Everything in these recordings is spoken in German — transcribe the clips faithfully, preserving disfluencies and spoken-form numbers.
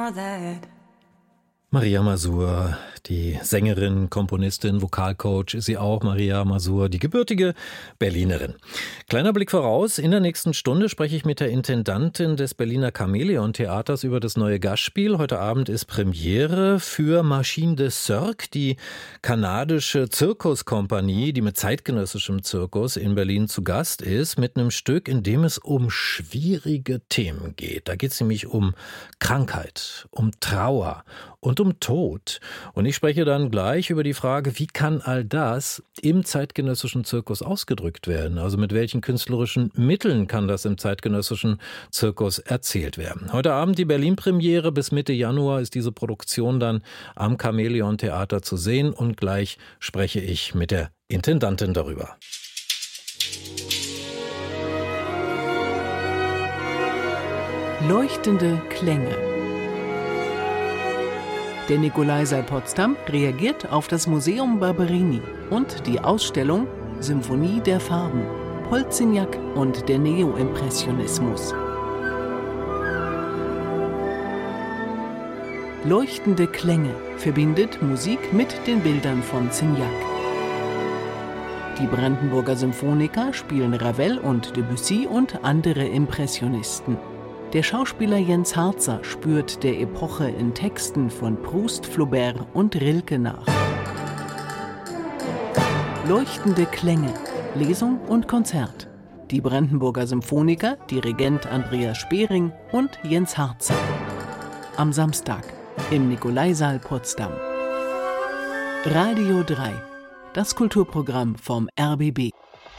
more that. Maria Mazur, die Sängerin, Komponistin, Vokalcoach ist sie auch, Maria Mazur, die gebürtige Berlinerin. Kleiner Blick voraus, in der nächsten Stunde spreche ich mit der Intendantin des Berliner Chamäleon-Theaters über das neue Gastspiel. Heute Abend ist Premiere für Machine de Cirque, die kanadische Zirkuskompanie, die mit zeitgenössischem Zirkus in Berlin zu Gast ist, mit einem Stück, in dem es um schwierige Themen geht. Da geht es nämlich um Krankheit, um Trauer und um Tod. Und ich spreche dann gleich über die Frage, wie kann all das im zeitgenössischen Zirkus ausgedrückt werden? Also mit welchen künstlerischen Mitteln kann das im zeitgenössischen Zirkus erzählt werden? Heute Abend die Berlin-Premiere. Bis Mitte Januar ist diese Produktion dann am Chamäleon-Theater zu sehen. Und gleich spreche ich mit der Intendantin darüber. Leuchtende Klänge. Der Nikolaisaal Potsdam reagiert auf das Museum Barberini und die Ausstellung Symphonie der Farben, Polzignac und der Neoimpressionismus. Leuchtende Klänge verbindet Musik mit den Bildern von Signac. Die Brandenburger Symphoniker spielen Ravel und Debussy und andere Impressionisten. Der Schauspieler Jens Harzer spürt der Epoche in Texten von Proust, Flaubert und Rilke nach. Leuchtende Klänge, Lesung und Konzert. Die Brandenburger Symphoniker, Dirigent Andreas Spering und Jens Harzer. Am Samstag im Nikolaisaal Potsdam. Radio drei, das Kulturprogramm vom R B B.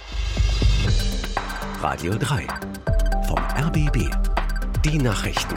Radio drei, vom R B B. Die Nachrichten.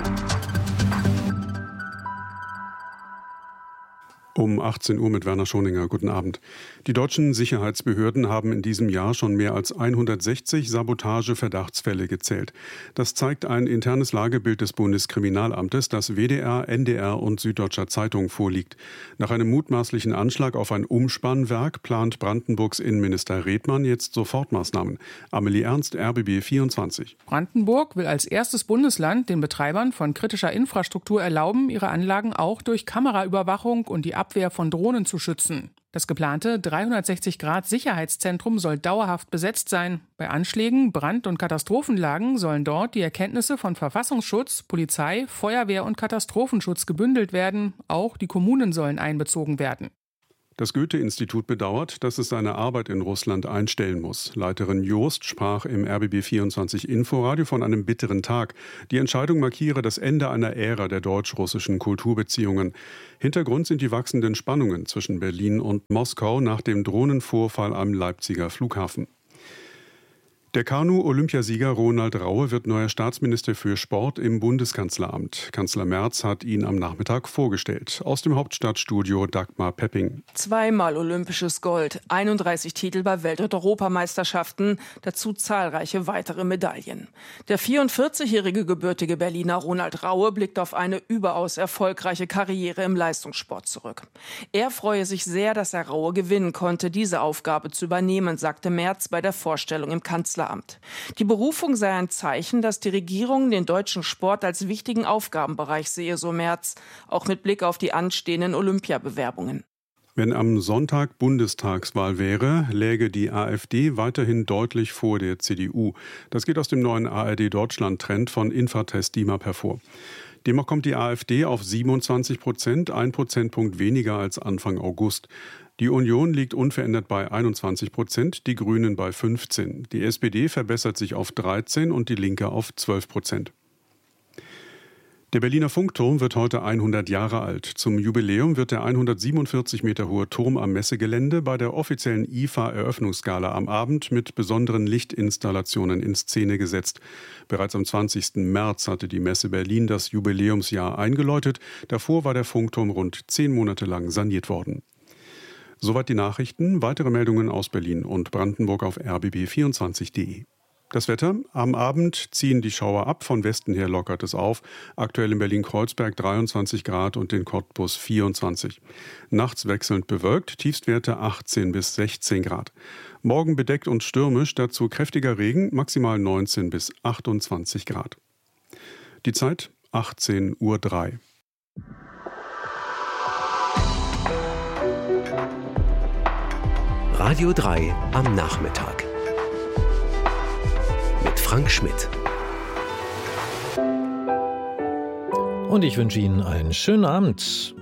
Um achtzehn Uhr mit Werner Schoninger. Guten Abend. Die deutschen Sicherheitsbehörden haben in diesem Jahr schon mehr als hundertsechzig Sabotage-Verdachtsfälle gezählt. Das zeigt ein internes Lagebild des Bundeskriminalamtes, das W D R, N D R und Süddeutscher Zeitung vorliegt. Nach einem mutmaßlichen Anschlag auf ein Umspannwerk plant Brandenburgs Innenminister Redmann jetzt Sofortmaßnahmen. Amelie Ernst, R B B vierundzwanzig. Brandenburg will als erstes Bundesland den Betreibern von kritischer Infrastruktur erlauben, ihre Anlagen auch durch Kameraüberwachung und die Abwehr von Drohnen zu schützen. Das geplante dreihundertsechzig Grad Sicherheitszentrum soll dauerhaft besetzt sein. Bei Anschlägen, Brand- und Katastrophenlagen sollen dort die Erkenntnisse von Verfassungsschutz, Polizei, Feuerwehr und Katastrophenschutz gebündelt werden. Auch die Kommunen sollen einbezogen werden. Das Goethe-Institut bedauert, dass es seine Arbeit in Russland einstellen muss. Leiterin Jost sprach im R B B vierundzwanzig Inforadio von einem bitteren Tag. Die Entscheidung markiere das Ende einer Ära der deutsch-russischen Kulturbeziehungen. Hintergrund sind die wachsenden Spannungen zwischen Berlin und Moskau nach dem Drohnenvorfall am Leipziger Flughafen. Der Kanu-Olympiasieger Ronald Raue wird neuer Staatsminister für Sport im Bundeskanzleramt. Kanzler Merz hat ihn am Nachmittag vorgestellt. Aus dem Hauptstadtstudio Dagmar Pepping. Zweimal olympisches Gold, einunddreißig Titel bei Welt- und Europameisterschaften, dazu zahlreiche weitere Medaillen. Der vierundvierzigjährige gebürtige Berliner Ronald Raue blickt auf eine überaus erfolgreiche Karriere im Leistungssport zurück. Er freue sich sehr, dass er Raue gewinnen konnte, diese Aufgabe zu übernehmen, sagte Merz bei der Vorstellung im Kanzleramt. Die Berufung sei ein Zeichen, dass die Regierung den deutschen Sport als wichtigen Aufgabenbereich sehe, so Merz, auch mit Blick auf die anstehenden Olympiabewerbungen. Wenn am Sonntag Bundestagswahl wäre, läge die AfD weiterhin deutlich vor der C D U. Das geht aus dem neuen A R D-Deutschland-Trend von Infratest D I M A P hervor. Demnach kommt die AfD auf siebenundzwanzig Prozent, ein Prozentpunkt weniger als Anfang August. Die Union liegt unverändert bei einundzwanzig Prozent, die Grünen bei fünfzehn. Die S P D verbessert sich auf dreizehn und die Linke auf zwölf Prozent. Der Berliner Funkturm wird heute hundert Jahre alt. Zum Jubiläum wird der hundertsiebenundvierzig Meter hohe Turm am Messegelände bei der offiziellen I F A-Eröffnungsgala am Abend mit besonderen Lichtinstallationen in Szene gesetzt. Bereits am zwanzigsten März hatte die Messe Berlin das Jubiläumsjahr eingeläutet. Davor war der Funkturm rund zehn Monate lang saniert worden. Soweit die Nachrichten. Weitere Meldungen aus Berlin und Brandenburg auf r b b vierundzwanzig punkt de. Das Wetter. Am Abend ziehen die Schauer ab. Von Westen her lockert es auf. Aktuell in Berlin-Kreuzberg dreiundzwanzig Grad und in Cottbus vierundzwanzig. Nachts wechselnd bewölkt. Tiefstwerte achtzehn bis sechzehn Grad. Morgen bedeckt und stürmisch. Dazu kräftiger Regen. Maximal neunzehn bis achtundzwanzig Grad. Die Zeit achtzehn Uhr drei. Radio drei am Nachmittag. Mit Frank Schmidt. Und ich wünsche Ihnen einen schönen Abend.